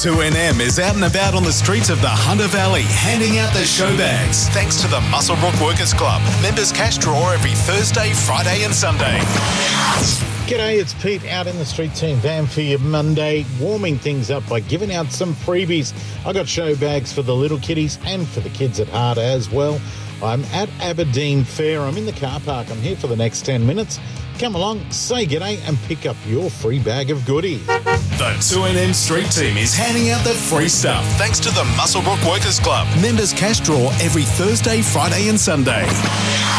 2NM is out and about on the streets of the Hunter Valley, handing out the show bags. Thanks to the Muswellbrook Workers Club. Members cash draw every Thursday, Friday and Sunday. G'day, it's Pete out in the street team van for your Monday, warming things up by giving out some freebies. I got show bags for the little kiddies and for the kids at heart as well. I'm at Aberdeen Fair. I'm in the car park. I'm here for the next 10 minutes. Come along, say g'day and pick up your free bag of goodies. The 2NM Street Team is handing out the free stuff thanks to the Muswellbrook Workers Club. Members cash draw every Thursday, Friday and Sunday.